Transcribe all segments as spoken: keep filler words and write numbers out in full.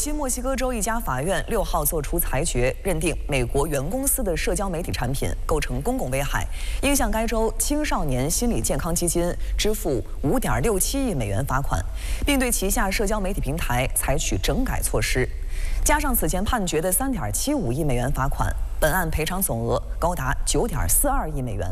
新墨西哥州一家法院六号作出裁决，认定美国原公司的社交媒体产品构成公共危害，应向该州青少年心理健康基金支付五点六七亿美元罚款，并对旗下社交媒体平台采取整改措施。加上此前判决的三点七五亿美元罚款，本案赔偿总额高达九点四二亿美元。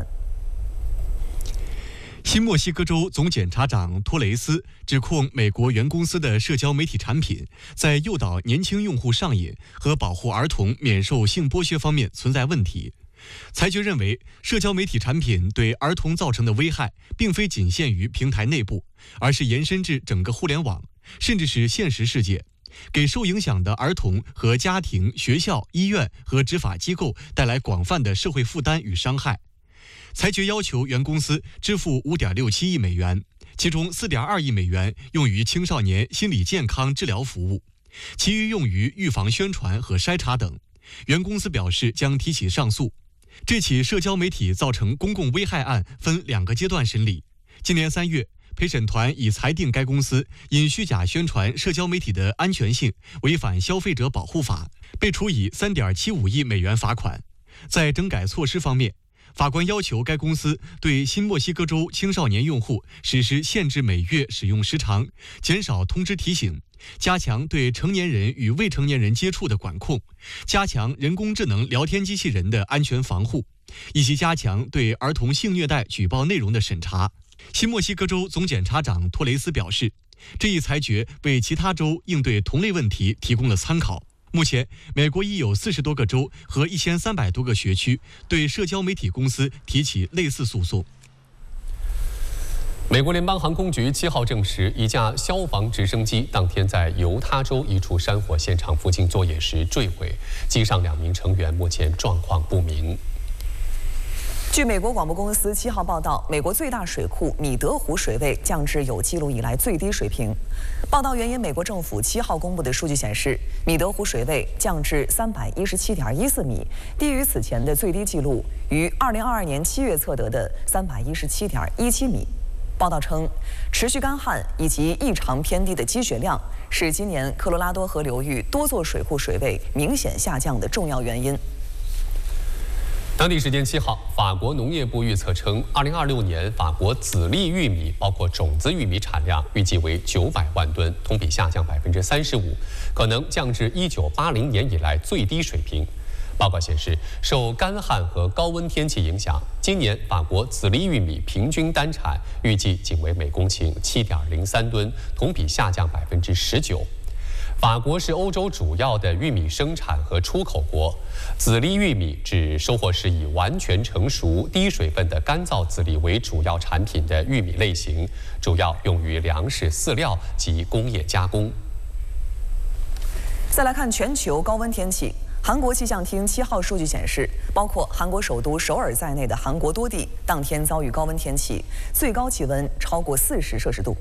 新墨西哥州总检察长托雷斯指控美国原公司的社交媒体产品在诱导年轻用户上瘾和保护儿童免受性剥削方面存在问题。裁决认为，社交媒体产品对儿童造成的危害并非仅限于平台内部，而是延伸至整个互联网，甚至是现实世界，给受影响的儿童和家庭、学校、医院和执法机构带来广泛的社会负担与伤害。 裁决要求原公司支付五点六七亿美元，其中四点二亿美元用于青少年心理健康治疗服务，其余用于预防宣传和筛查等。原公司表示将提起上诉。这起社交媒体造成公共危害案分两个阶段审理。今年三月，陪审团已裁定该公司因虚假宣传社交媒体的安全性，违反消费者保护法，被处以三点七五亿美元罚款。在整改措施方面， 法官要求该公司对新墨西哥州青少年用户实施限制每月使用时长、减少通知提醒、加强对成年人与未成年人接触的管控、加强人工智能聊天机器人的安全防护，以及加强对儿童性虐待举报内容的审查。新墨西哥州总检察长托雷斯表示，这一裁决为其他州应对同类问题提供了参考。 目前，美国已有四十多个州和一千三百多个学区对社交媒体公司提起类似诉讼。 美国联邦航空局七号证实，一架消防直升机当天在犹他州一处山火现场附近作业时坠毁，机上两名成员目前状况不明。 据美国广播公司七号报道，美国最大水库米德湖水位降至有记录以来最低水平。报道援引美国政府七号公布的数据显示，米德湖水位降至三百一十七点一四米，低于此前的最低记录于二零二二年七月测得的三百一十七点一七米。报道称，持续干旱以及异常偏低的积雪量是今年科罗拉多河流域多座水库水位明显下降的重要原因。 当地时间七号，法国农业部预测称，二零二六年法国籽粒玉米（包括种子玉米）产量预计为九百万吨，同比下降百分之三十五，可能降至一九八零年以来最低水平。报告显示，受干旱和高温天气影响，今年法国籽粒玉米平均单产预计仅为每公顷七点零三吨，同比下降百分之十九。 法国是欧洲主要的玉米生产和出口国。籽粒玉米指收获时已完全成熟、低水分的干燥籽粒为主要产品的玉米类型，主要用于粮食、饲料及工业加工。 再来看全球高温天气，韩国气象厅七号数据显示，包括韩国首都首尔在内的韩国多地当天遭遇高温天气，最高气温超过四十摄氏度。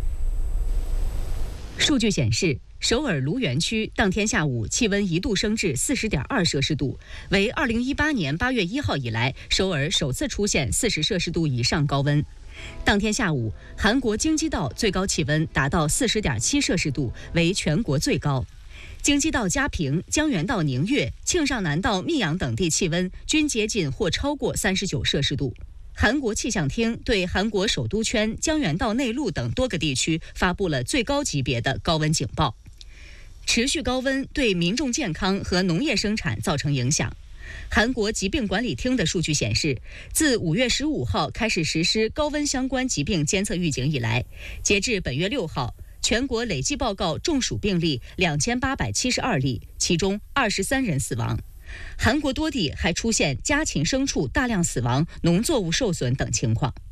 数据显示， 首尔卢园区当天下午气温一度升至四十点二摄氏度，为二零一八年八月一号以来首尔首次出现四十摄氏度以上高温。当天下午，韩国京畿道最高气温达到四十点七摄氏度，为全国最高。京畿道嘉平、江原道宁越、庆尚南道密阳等地气温均接近或超过三十九摄氏度。 韩国气象厅对韩国首都圈、江原道内陆等多个地区发布了最高级别的高温警报。持续高温对民众健康和农业生产造成影响。韩国疾病管理厅的数据显示，自五月十五号开始实施高温相关疾病监测预警以来，截至本月六号，全国累计报告中暑病例两千八百七十二例，其中二十三人死亡。 韩国多地还出现家禽牲畜大量死亡、农作物受损等情况。